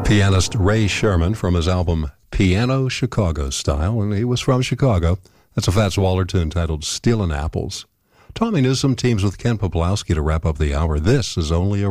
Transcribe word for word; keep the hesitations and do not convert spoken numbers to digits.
Pianist Ray Sherman from his album Piano Chicago Style, and he was from Chicago. That's a Fats Waller tune titled Stealin' Apples. Tommy Newsom teams with Ken Poplowski to wrap up the hour. This is Only a